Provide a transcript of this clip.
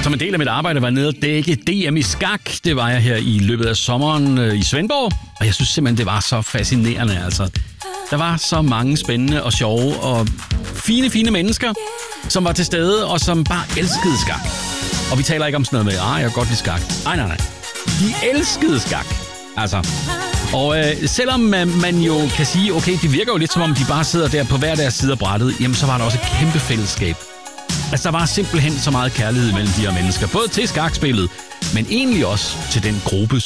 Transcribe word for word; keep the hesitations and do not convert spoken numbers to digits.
Som en del af mit arbejde var jeg nede og dække D M i skak. Det var jeg her i løbet af sommeren øh, i Svendborg. Og jeg synes simpelthen, det var så fascinerende. Altså. Der var så mange spændende og sjove og fine, fine mennesker, som var til stede og som bare elskede skak. Og vi taler ikke om sådan noget med, ah, jeg kan godt lide skak. Nej, nej, nej. De elskede skak. Altså. Og øh, selvom man, man jo kan sige, okay, det virker jo lidt som om, de bare sidder der på hver deres side af brættet, jamen så var der også et kæmpe fællesskab. Altså, der var simpelthen så meget kærlighed mellem de her mennesker. Både til skakspillet, men egentlig også til den gruppe,